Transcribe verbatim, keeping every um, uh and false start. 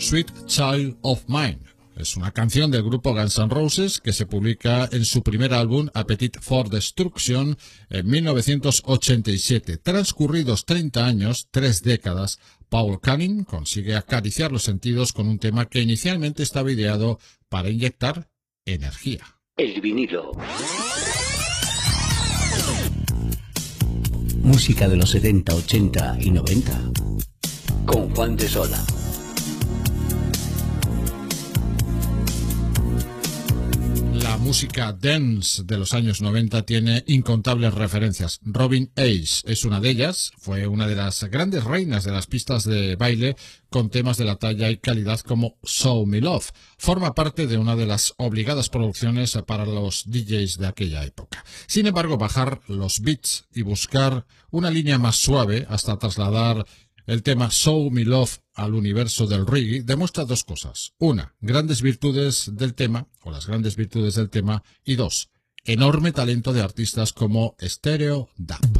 Sweet Child of Mine. Es una canción del grupo Guns N' Roses que se publica en su primer álbum, Appetite for Destruction, en mil novecientos ochenta y siete. Transcurridos treinta años, tres décadas, Paul Canning consigue acariciar los sentidos con un tema que inicialmente estaba ideado para inyectar energía. El vinilo. Música de los setenta, ochenta y noventa. Con Juan de Sola. La música dance de los años noventa tiene incontables referencias. Robin Ace es una de ellas, fue una de las grandes reinas de las pistas de baile con temas de la talla y calidad como Show Me Love. Forma parte de una de las obligadas producciones para los D Js de aquella época. Sin embargo, bajar los beats y buscar una línea más suave hasta trasladar el tema Show Me Love al universo del reggae demuestra dos cosas. Una, grandes virtudes del tema, o las grandes virtudes del tema, y dos, enorme talento de artistas como Stereo Dub.